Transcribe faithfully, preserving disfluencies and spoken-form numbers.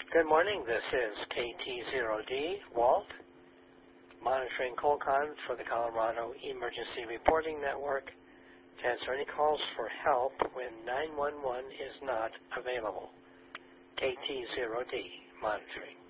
Good morning. This is K T zero D, Walt, monitoring Colcon for the Colorado Emergency Reporting Network to answer any calls for help when nine one one is not available. K T zero D, monitoring.